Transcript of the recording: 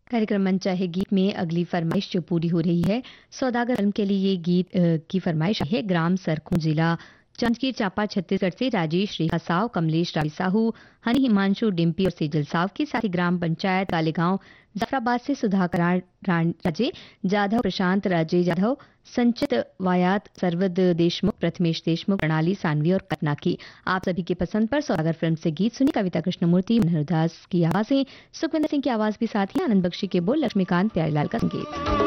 कार्यक्रम मन चाहे गीत में अगली फरमाइश जो पूरी हो रही है, सौदागर फिल्म के लिए ये गीत की फरमाइश है। ग्राम सरखूं, जिला जांजगीर चांपा, छत्तीसगढ़ से राजेश रेखा साव, कमलेश रावी साहू, हनी हिमांशु डिम्पी और सेजल साव के साथ ही ग्राम पंचायत कालेगांव जाफराबाद से सुधाकर राजे जाधव, प्रशांत राजे जाधव, संचित वायात, सरवद देशमुख, प्रथमेश देशमुख, प्रणाली सानवी और कतना की। आप सभी की पसंद पर सौदागर फिल्म से गीत सुनी। कविता कृष्णमूर्ति, मनोहर दास की आवाजें, सुखविंदर सिंह की आवाज भी साथ ही, आनंद बख्शी के बोल, लक्ष्मीकांत प्यारेलाल का संगीत।